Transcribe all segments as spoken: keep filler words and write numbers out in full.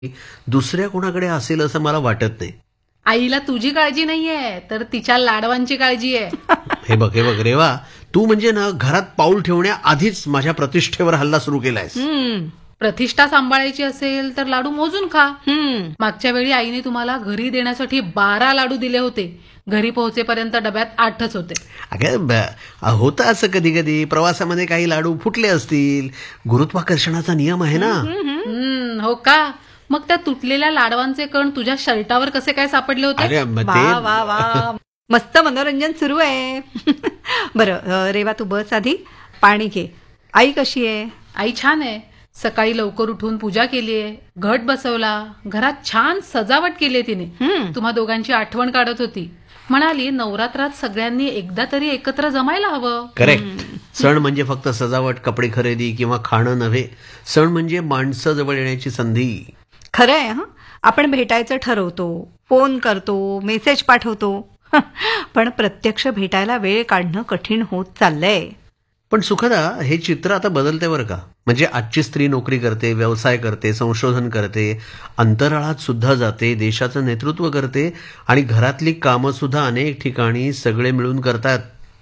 दुसऱ्या कोणाकडे असेल असं मला वाटत नाही. आईला तुझी काळजी नाहीये तर तिच्या लाडवांची काळजी आहे. हे बघ हे बघ रेवा, तू म्हणजे ना घरात पाऊल ठेवण्याआधीच माझ्या प्रतिष्ठेवर हल्ला सुरू केलायस. प्रतिष्ठा सांभाळायची असेल तर लाडू मोजून खा. मागच्या वेळी आईने तुम्हाला घरी देण्यासाठी बारा लाडू दिले होते. घरी पोहोचेपर्यंत डब्यात आठच होते. अगं ब- होतं असं कधी कधी, प्रवासामध्ये काही लाडू फुटले असतील. गुरुत्वाकर्षणाचा नियम आहे ना. हम्म, हो का? मग त्या तुटलेल्या लाडवांचे कण तुझ्या शर्टावर कसे काय सापडले होते? अरे मग वा ते वा वा, मस्त मनोरंजन सुरू आहे. बरं अ, रेवा तू बस आधी, पाणी घे. आई कशी आहे? आई छान आहे. सकाळी लवकर उठून पूजा केलीये, घट बसवला, घरात छान सजावट केलीये तिने. तुम्हा दोघांची आठवण काढत होती. म्हणाली नवरात्रात सगळ्यांनी एकदा तरी एकत्र जमायला हवं. करेक्ट. सण म्हणजे फक्त सजावट, कपडे खरेदी किंवा खाणं नव्हे. सण म्हणजे माणसं जवळ येण्याची संधी. खरं आहे. हं, आपण भेटायचं ठरवतो, फोन करतो, मेसेज पाठवतो, पण प्रत्यक्ष भेटायला वेळ काढणं कठीण होत चाललंय. पण सुखदा, हे चित्र आता बदलते बरं का. म्हणजे आजची स्त्री नोकरी करते, व्यवसाय करते, संशोधन करते, अंतराळात सुद्धा जाते, देशाचं नेतृत्व करते आणि घरातली कामं सुद्धा अनेक ठिकाणी सगळे मिळून करतात.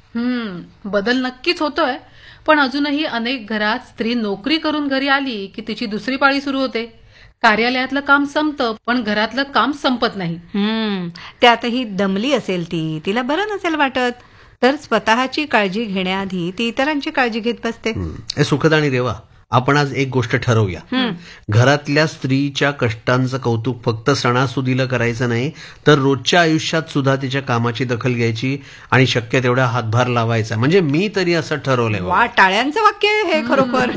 हम्म, बदल नक्कीच होतोय. पण अजूनही अनेक घरात स्त्री नोकरी करून घरी आली की तिची दुसरी पाळी सुरू होते. कार्यालयातलं काम संपतं पण घरातलं काम संपत नाही. हम्म, त्यातही दमली असेल ती, तिला बरं नसेल वाटत, तर स्वतःची काळजी घेण्याआधी ती इतरांची काळजी घेत बसते. हे सुखदा आणि रेवा, आपण आज एक गोष्ट ठरवूया. घरातल्या स्त्रीच्या कष्टांचं कौतुक फक्त सणासुदीला करायचं नाही, तर रोजच्या आयुष्यात सुद्धा तिच्या कामाची दखल घ्यायची आणि शक्य तेवढा हातभार लावायचा. म्हणजे मी तरी असं ठरवलंय. वा, टाळ्यांचं वाक्य आहे हे खरोखर.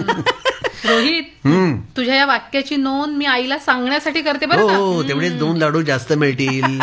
रोहित, तुझ्या या वाक्याची नोंद मी आईला सांगण्यासाठी करते बरं का. हो, तेवढेच दोन लाडू जास्त मिळतील.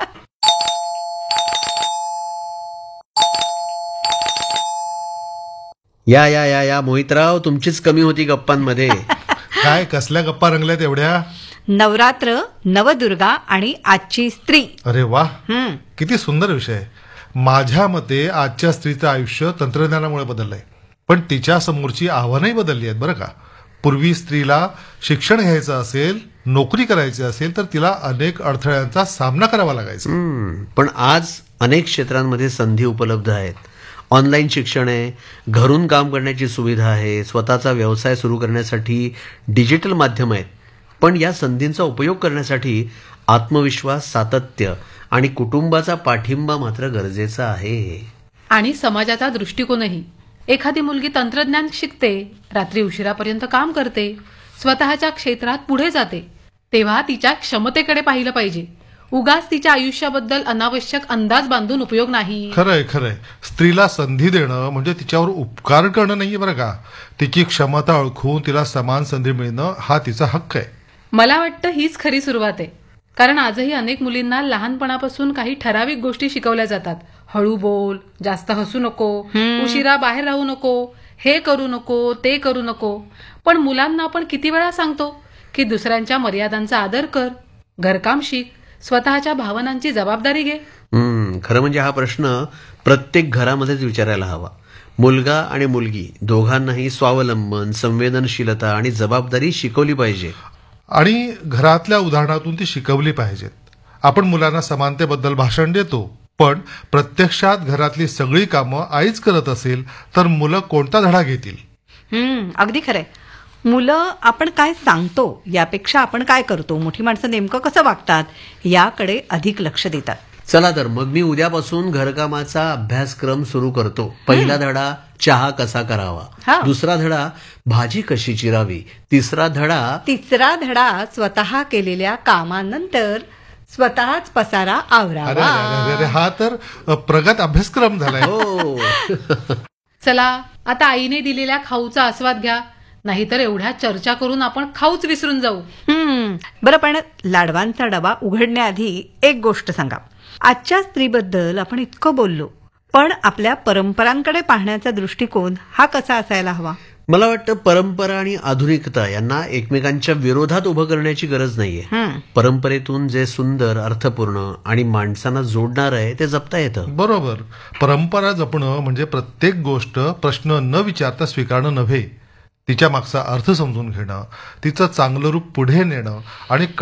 या या या या मोहितराव, तुमचीच कमी होती गप्पांमध्ये. काय कसल्या गप्पा रंगल्यात एवढ्या? नवरात्र, नवदुर्गा आणि आजची स्त्री. अरे वा, हम्म, किती सुंदर विषय आहे. माझ्या मते आजच्या स्त्रीचं आयुष्य तंत्रज्ञानामुळे बदललंय, पण तिच्या समोरची आव्हानही बदलली आहेत बरं का. पूर्वी स्त्रीला शिक्षण घ्यायचं असेल, नोकरी करायची असेल तर तिला अनेक अडथळ्यांचा सामना करावा लागायचा. हम्म, पण आज अनेक क्षेत्रांमध्ये संधी उपलब्ध आहेत. ऑनलाईन शिक्षण आहे, घरून काम करण्याची सुविधा आहे, स्वतःचा व्यवसाय सुरू करण्यासाठी डिजिटल माध्यम आहेत. पण या संधींचा उपयोग करण्यासाठी आत्मविश्वास, सातत्य आणि कुटुंबाचा पाठिंबा मात्र गरजेचा आहे. आणि समाजाचा दृष्टिकोनही. एखादी मुलगी तंत्रज्ञान शिकते, रात्री उशिरापर्यंत काम करते, स्वतःच्या क्षेत्रात पुढे जाते, तेव्हा तिच्या क्षमतेकडे पाहिलं पाहिजे. उगाच तिच्या आयुष्याबद्दल अनावश्यक अंदाज बांधून उपयोग नाही. खरंय खरंय. स्त्रीला संधी देणं म्हणजे तिच्यावर उपकार करणं नाहीये बरं का. तिची क्षमता ओळखून तिला समान संधी मिळणं हा तिचा हक्क आहे. मला वाटतं हीच खरी सुरुवात आहे. कारण आजही अनेक मुलींना लहानपणापासून काही ठराविक गोष्टी शिकवल्या जातात. हळू बोल, जास्त हसू नको, उशिरा बाहेर राहू नको, हे करू नको, ते करू नको. पण मुलांना आपण किती वेळा सांगतो की दुसऱ्यांच्या मर्यादांचा आदर कर, घरकाम शिक, स्वतःच्या भावनांची जबाबदारी घे. हम्म, खरं म्हणजे हा प्रश्न प्रत्येक घरामध्येच विचारायला हवा. मुलगा आणि मुलगी दोघांनाही स्वावलंबन, संवेदनशीलता आणि जबाबदारी शिकवली पाहिजे. आणि घरातल्या उदाहरणातून ती शिकवली पाहिजेत. आपण मुलांना समानतेबद्दल भाषण देतो, पण प्रत्यक्षात घरातली सगळी कामं आईच करत असेल तर मुलं कोणता धडा घेतील? हम्म, अगदी खरंय. मुलं आपण काय सांगतो यापेक्षा आपण काय करतो, मोठी माणसं नेमकं कसं वागतात याकडे अधिक लक्ष देतात. चला तर मग मी उद्यापासून घरकामाचा अभ्यासक्रम सुरू करतो. पहिला धडा चहा कसा हा. करावा, दुसरा धडा भाजी कशी चिरावी, तिसरा धडा तिसरा धडा स्वतः केलेल्या कामानंतर स्वतःच पसारा अरे आवरावा. अरे अरे अरे, हा तर अ, प्रगत अभ्यासक्रम झालाय. हो. चला आता आईने दिलेल्या खाऊचा आस्वाद घ्या, नाहीतर एवढ्या चर्चा करून आपण खाऊच विसरून जाऊ. हम्म, बरं, पण लाडवांचा डबा उघडण्याआधी एक गोष्ट सांगा. आजच्या स्त्रीबद्दल आपण इतकं बोललो, पण आपल्या परंपरांकडे पाहण्याचा दृष्टिकोन हा कसा असायला हवा? मला वाटतं परंपरा आणि आधुनिकता यांना एकमेकांच्या विरोधात उभं करण्याची गरज नाहीये. हम्म, परंपरेतून जे सुंदर, अर्थपूर्ण आणि माणसांना जोडणार आहे ते जपता येतं. बरोबर. परंपरा जपणं म्हणजे प्रत्येक गोष्ट प्रश्न न विचारता स्वीकारणं नव्हे, तिच्या मागचा अर्थ समजून घेणं, तिचं चांगलं रूप पुढे नेणं आणि